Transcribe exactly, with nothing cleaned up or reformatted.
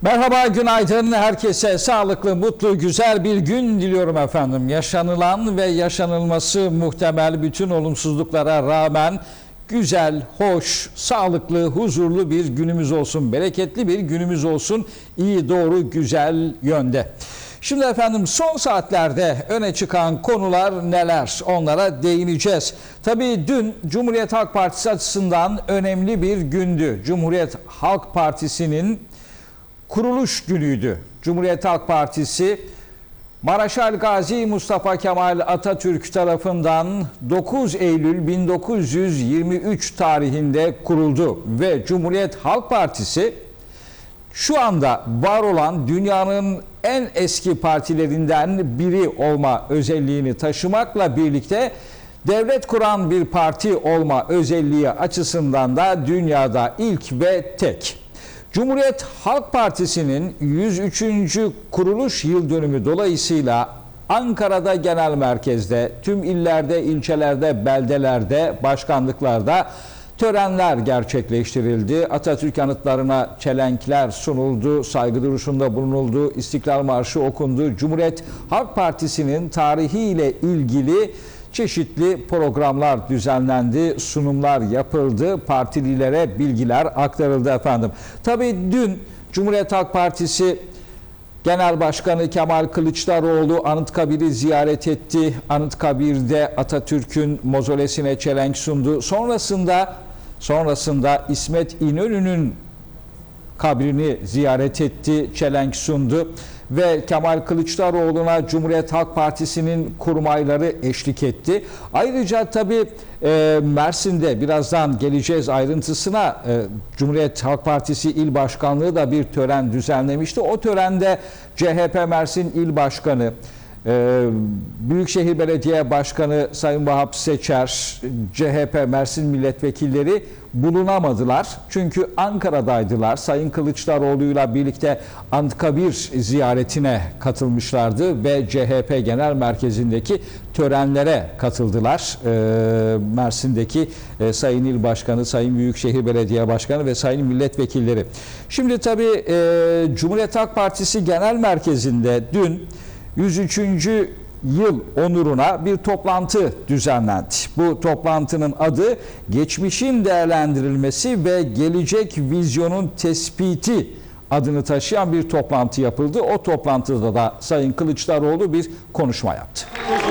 Merhaba, günaydın. Herkese sağlıklı, mutlu, güzel bir gün diliyorum efendim. Yaşanılan ve yaşanılması muhtemel bütün olumsuzluklara rağmen güzel, hoş, sağlıklı, huzurlu bir günümüz olsun. Bereketli bir günümüz olsun. İyi, doğru, güzel yönde. Şimdi efendim son saatlerde öne çıkan konular neler? Onlara değineceğiz. Tabii dün Cumhuriyet Halk Partisi açısından önemli bir gündü. Cumhuriyet Halk Partisi'nin kuruluş günüydü. Cumhuriyet Halk Partisi Maraşal Gazi Mustafa Kemal Atatürk tarafından dokuz Eylül bin dokuz yüz yirmi üç tarihinde kuruldu ve Cumhuriyet Halk Partisi şu anda var olan dünyanın en eski partilerinden biri olma özelliğini taşımakla birlikte devlet kuran bir parti olma özelliği açısından da dünyada ilk ve tek. Cumhuriyet Halk Partisi'nin yüz üçüncü kuruluş yıl dönümü dolayısıyla Ankara'da genel merkezde, tüm illerde, ilçelerde, beldelerde, başkanlıklarda törenler gerçekleştirildi. Atatürk anıtlarına çelenkler sunuldu, saygı duruşunda bulunuldu, İstiklal Marşı okundu. Cumhuriyet Halk Partisi'nin tarihiyle ilgili çeşitli programlar düzenlendi, sunumlar yapıldı, partililere bilgiler aktarıldı efendim. Tabii dün Cumhuriyet Halk Partisi Genel Başkanı Kemal Kılıçdaroğlu Anıtkabir'i ziyaret etti. Anıtkabir'de Atatürk'ün mozolesine çelenk sundu. Sonrasında sonrasında İsmet İnönü'nün kabrini ziyaret etti, çelenk sundu ve Kemal Kılıçdaroğlu'na Cumhuriyet Halk Partisi'nin kurmayları eşlik etti. Ayrıca tabii e, Mersin'de birazdan geleceğiz ayrıntısına, e, Cumhuriyet Halk Partisi İl Başkanlığı da bir tören düzenlemişti. O törende C H P Mersin İl Başkanı, Ee, Büyükşehir Belediye Başkanı Sayın Vahap Seçer, C H P Mersin milletvekilleri bulunamadılar. Çünkü Ankara'daydılar. Sayın Kılıçdaroğlu'yla birlikte Anıtkabir ziyaretine katılmışlardı ve C H P Genel Merkezi'ndeki törenlere katıldılar. Ee, Mersin'deki e, Sayın İl Başkanı, Sayın Büyükşehir Belediye Başkanı ve Sayın Milletvekilleri. Şimdi tabii e, Cumhuriyet Halk Partisi Genel Merkezi'nde dün yüz üçüncü yıl onuruna bir toplantı düzenlendi. Bu toplantının adı Geçmişin Değerlendirilmesi ve Gelecek Vizyonun Tespiti adını taşıyan bir toplantı yapıldı. O toplantıda da Sayın Kılıçdaroğlu bir konuşma yaptı.